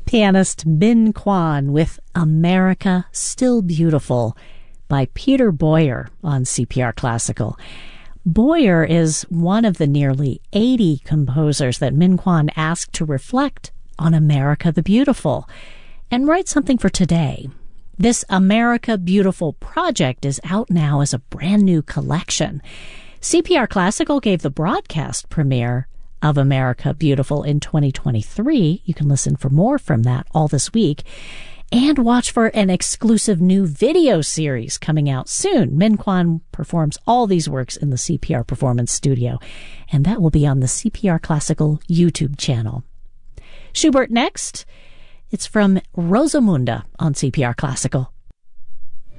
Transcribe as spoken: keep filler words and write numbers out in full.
Pianist Min Kwan with America Still Beautiful by Peter Boyer on C P R Classical. Boyer is one of the nearly eighty composers that Min Kwan asked to reflect on America the Beautiful and write something for today. This America Beautiful project is out now as a brand new collection. C P R Classical gave the broadcast premiere of America Beautiful in twenty twenty-three. You can listen for more from that all this week and watch for an exclusive new video series coming out soon. Min Kwan performs all these works in the C P R Performance Studio, and that will be on the C P R Classical YouTube channel. Schubert next. It's from Rosamunda on C P R Classical.